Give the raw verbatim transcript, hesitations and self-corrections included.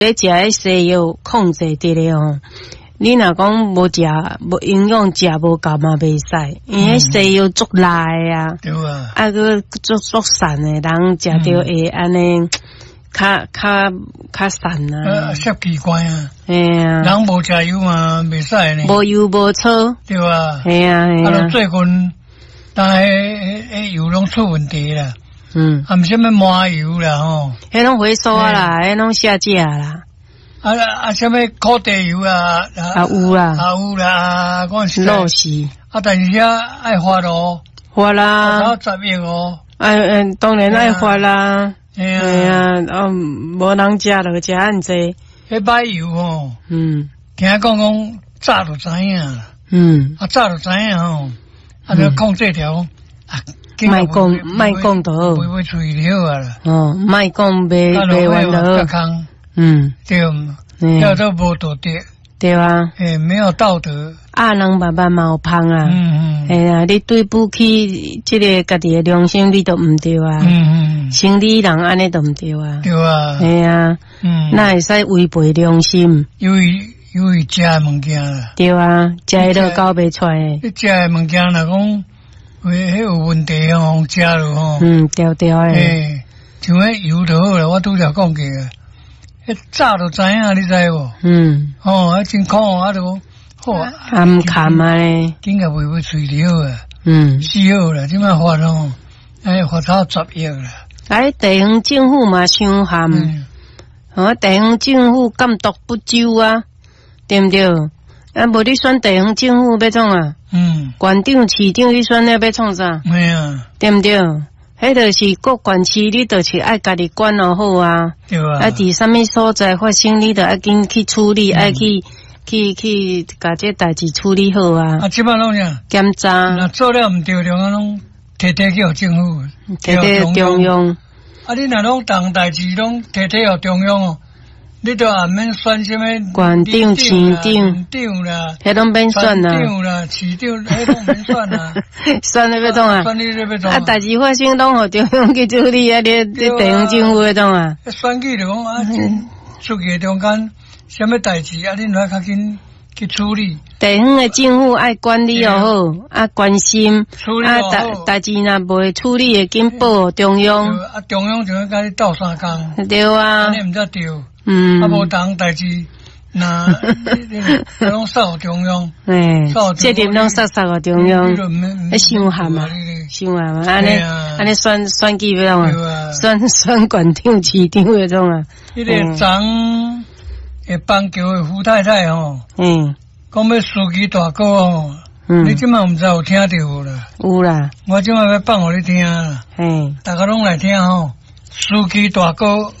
咧食迄西药控制伫咧吼。你若讲无食无营养食无够嘛袂使，因为西药足辣诶啊， 对啊， 啊个足足散诶，人食着会安尼，较较较散啊， 啊，շատ奇怪啊， 嘿啊， 人无食油嘛袂使呢， 无油无草， 对啊， 嘿啊嘿啊， 啊， 最近但迄迄迄油拢出问题啦， 嗯， 啊，毋什么麻油啦吼， 迄拢回收啊啦，迄拢下架啦。 啊啊！什么烤地油啊？ 啊有啦， 啊有啦，我是落是啊，但是遐爱发咯， 发啦， 头十亿哦， 哎嗯，当然爱发啦， 哎呀，哦，无人食就食安济， 迄买油哦， 嗯， 听讲讲早就知影啦， 嗯， 啊早就知影吼，啊就控制条啊， 卖讲卖讲就好， 袂会处理好啊啦， 哦，卖讲卖卖完就好。嗯， 对，要都无道德， 对啊， 诶，没有道德， 啊，人慢慢嘛有芳啊， 嗯嗯， 哎呀，你对不起这个家己的良心，你都唔对啊， 嗯嗯， 生理人安尼都唔对啊， 对啊， 哎呀，嗯，那会使违背良心， 因为因为食的物件啦， 对啊，食的都搞袂出来， 你食的物件若讲，迄有问题哦，食了吼， 嗯，调调诶， 诶，像迄油就好啦，我拄则讲过啊。迄早就知影，你知无？ 嗯， 哦，迄真苦啊，都好啊， 暗坎啊咧， 紧个袂会吹了啊， 嗯， 死好啦，即摆发咯，哎，发头十亿啦。 哎，地方政府嘛伤咸， 嗯， 哦，地方政府监督不周啊，对毋对？啊，无你选地方政府要创啊？ 嗯， 县长、市长你选了要创啥？ 没啊， 对毋对？迄就是各县市，你就是爱家己管好好啊。 对啊。 啊，伫啥物所在发生，你就爱紧去处理，爱、嗯、去去去，甲这代志处理好啊。 啊，即摆拢啥？ 检查。 那做了毋对，中央拢摕摕去互政府， 摕摕中央。 啊，你若拢当代志拢摕摕互中央哦。你都也免选什么县长、市长、 长啦， 迄拢免选啦， 长啦、市长，迄拢免选啦， 选你要创啊？ 选你要创啊？代志发生拢互中央去处理啊！你你地方政府要创啊？ 选举就讲啊，出去中间什么代志啊？恁来较紧去处理。 地方的政府爱管理又好，啊关心， 啊代代志若袂处理会紧报中央。 啊，中央就要甲你斗相共。 对啊。 你毋则对。 嗯， 啊，无当代志，那拢扫中央， 诶，这点拢扫扫个中央，迄伤咸啊，伤咸啊，安尼安尼选选举要怎啊？选选县长、市长要怎啊？ 迄个张诶邦桥诶胡太太吼，嗯，讲要司机大哥吼，你即摆毋知有听到无啦？ 有啦， 我即摆要放互你听啦，嗯，大家拢来听吼，司机大哥。